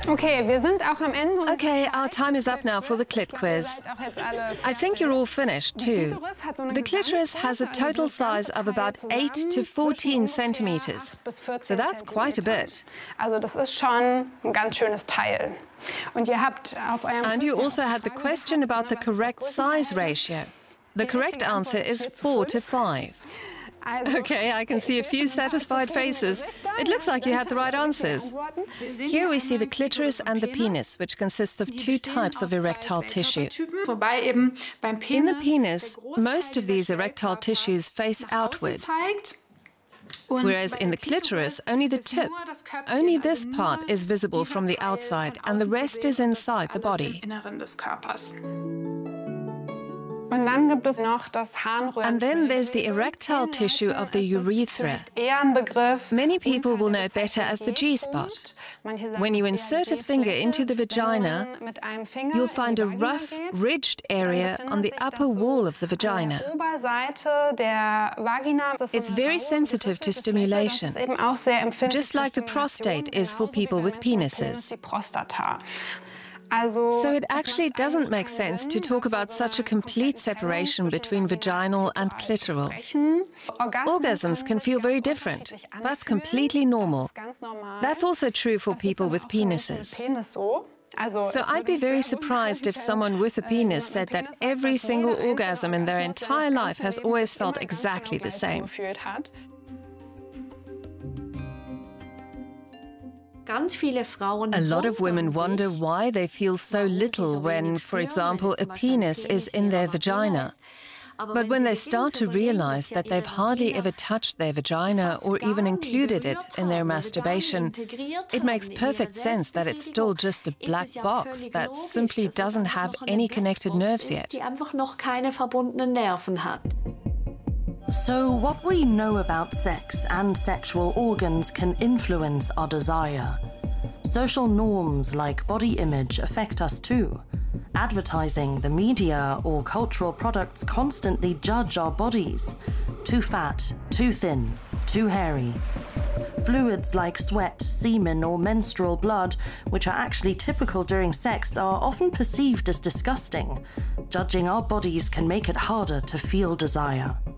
Okay, wir sind auch am Ende. Okay, our time is up now for the clit quiz. I think you're all finished too. The clitoris has a total size of about 8 to 14 centimeters. So that's quite a bit. Also das ist schon ein ganz schönes Teil. Und ihr habt auf eurem And you also had the question about the correct size ratio. The correct answer is 4 to 5. Okay, I can see a few satisfied faces. It looks like you had the right answers. Here we see the clitoris and the penis, which consists of two types of erectile tissue. In the penis, most of these erectile tissues face outward, whereas in the clitoris, only the tip, only this part is visible from the outside, and the rest is inside the body. And then there's the erectile tissue of the urethra. Many people will know better as the G-spot. When you insert a finger into the vagina, you'll find a rough, ridged area on the upper wall of the vagina. It's very sensitive to stimulation, just like the prostate is for people with penises. So it actually doesn't make sense to talk about such a complete separation between vaginal and clitoral. Orgasms can feel very different. That's completely normal. That's also true for people with penises. So I'd be very surprised if someone with a penis said that every single orgasm in their entire life has always felt exactly the same. A lot of women wonder why they feel so little when, for example, a penis is in their vagina. But when they start to realize that they've hardly ever touched their vagina or even included it in their masturbation, it makes perfect sense that it's still just a black box that simply doesn't have any connected nerves yet. So what we know about sex and sexual organs can influence our desire. Social norms like body image affect us too. Advertising, the media, or cultural products constantly judge our bodies. Too fat, too thin, too hairy. Fluids like sweat, semen, or menstrual blood, which are actually typical during sex, are often perceived as disgusting. Judging our bodies can make it harder to feel desire.